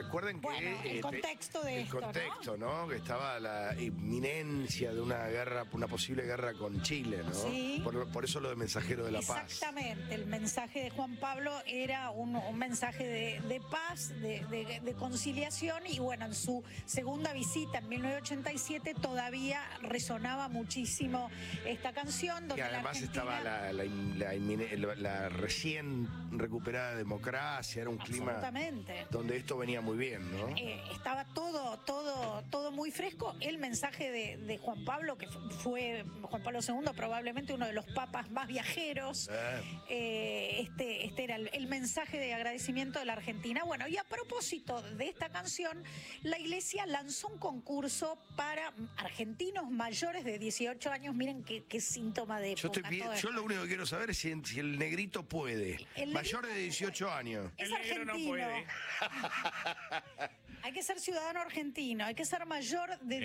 recuerden que... Bueno, el contexto de esto, el contexto, ¿no? Que estaba la inminencia de una guerra, una posible guerra con Chile, ¿no? Sí. Por eso lo de Mensajero de la Paz. Exactamente, el mensaje de Juan Pablo era un mensaje de paz, de conciliación, y bueno, en su segunda visita en 1987 todavía resonaba muchísimo esta canción. Donde Y además estaba la recién recuperada democracia, era un clima donde esto venía muy bien, ¿no? Estaba todo muy fresco. El mensaje de Juan Pablo, que fue Juan Pablo II, probablemente uno de los papas más viajeros, este era el mensaje de agradecimiento de la Argentina. Bueno, y a propósito de esta canción, la Iglesia lanzó un concurso para argentinos mayores de 18 años. Miren qué síntoma de época. Yo lo único que quiero saber es si el negrito puede. Mayor de 18 años. Es el negro argentino. no puede. Hay que ser ciudadano argentino, hay que ser mayor de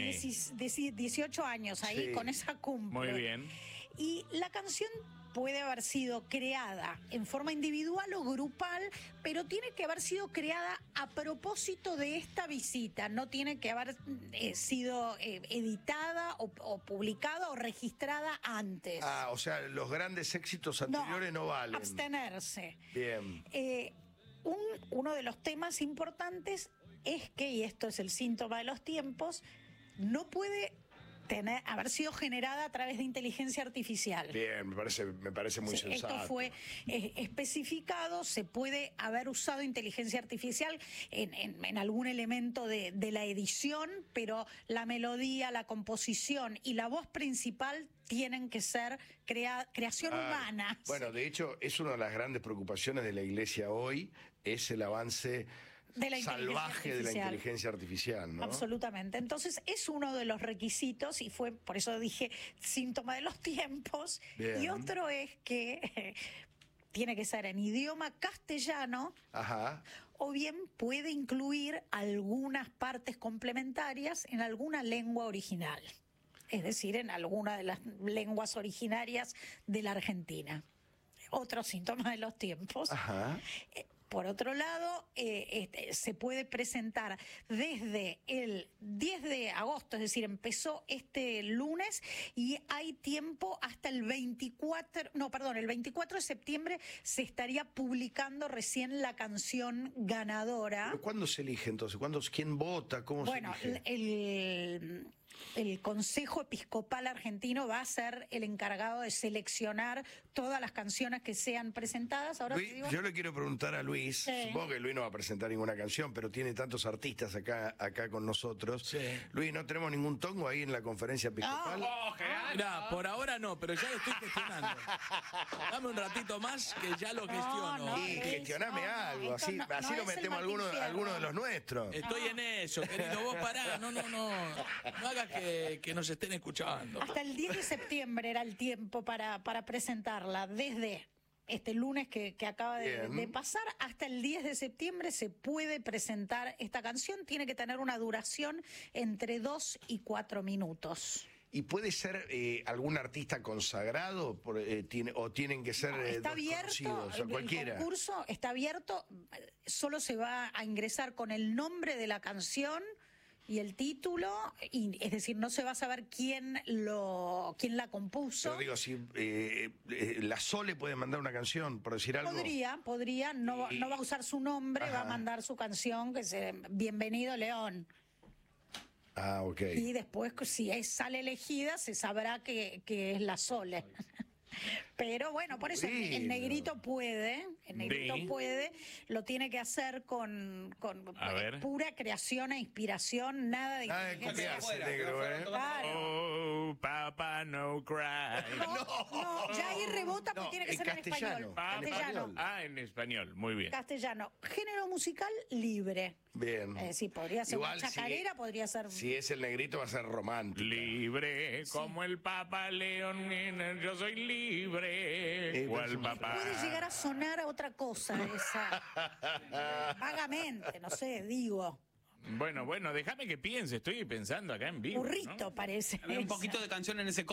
18 años, ahí con esa cumple. Muy bien. Y la canción puede haber sido creada en forma individual o grupal, pero tiene que haber sido creada a propósito de esta visita. No tiene que haber sido editada o publicada o registrada antes. Ah, o sea, los grandes éxitos anteriores no valen. Abstenerse. Bien. Uno de los temas importantes es que, y esto es el síntoma de los tiempos, no puede haber sido generada a través de inteligencia artificial. Bien, me parece muy sensato. Esto fue especificado. Se puede haber usado inteligencia artificial en algún elemento de la edición, pero la melodía, la composición y la voz principal tienen que ser creación humana. Bueno, de hecho, es una de las grandes preocupaciones de la Iglesia hoy, es el avance salvaje de la inteligencia artificial, ¿no? Absolutamente. Entonces es uno de los requisitos, y fue por eso dije síntoma de los tiempos. Bien. Y otro es que tiene que ser en idioma castellano. Ajá. O bien puede incluir algunas partes complementarias en alguna lengua original, es decir, en alguna de las lenguas originarias de la Argentina. Otro síntoma de los tiempos. Ajá. Por otro lado, se puede presentar desde el 10 de agosto, es decir, empezó este lunes y hay tiempo hasta el 24 de septiembre se estaría publicando recién la canción ganadora. ¿Pero cuándo se elige entonces? ¿Quién vota? ¿Cómo se elige? El Consejo Episcopal Argentino va a ser el encargado de seleccionar todas las canciones que sean presentadas. Ahora Luis, yo le quiero preguntar a Luis, supongo que Luis no va a presentar ninguna canción, pero tiene tantos artistas acá con nosotros. Sí. Luis, ¿no tenemos ningún tongo ahí en la conferencia episcopal? Mira, por ahora no, pero ya lo estoy gestionando. Dame un ratito más que ya lo gestiono. Y gestioname algo, así lo metemos alguno de los nuestros. Estoy en eso, querido, vos pará, no hagas que nos estén escuchando. Hasta el 10 de septiembre era el tiempo para presentarla. Desde este lunes que acaba de pasar hasta el 10 de septiembre se puede presentar esta canción. Tiene que tener una duración entre 2 y 4 minutos. ¿Y puede ser algún artista consagrado o tienen que ser está abierto, conocidos? O cualquiera. El concurso está abierto, solo se va a ingresar con el nombre de la canción y el título, es decir, no se va a saber quién la compuso. Pero digo, si la Sole puede mandar una canción, por decir algo. Podría, no va a usar su nombre, va a mandar su canción, que es Bienvenido León. Ah, ok. Y después, si sale elegida, se sabrá que es la Sole. Pero bueno, por eso el negrito puede, lo tiene que hacer con pura creación e inspiración, nada de Oh, Papa, no cry. No, ya ahí rebota porque tiene que ser en español. Castellano. En español, muy bien. Castellano. Género musical libre. Bien. Sí, podría ser una chacarera, podría ser... Si es el negrito va a ser romántico. Libre, como el Papa León, yo soy libre. Igual papá. Puede llegar a sonar a otra cosa esa. Vagamente, no sé, digo. Bueno, déjame que piense, estoy pensando acá en vivo. Burrito, ¿no? Parece. Había un poquito de canción en ese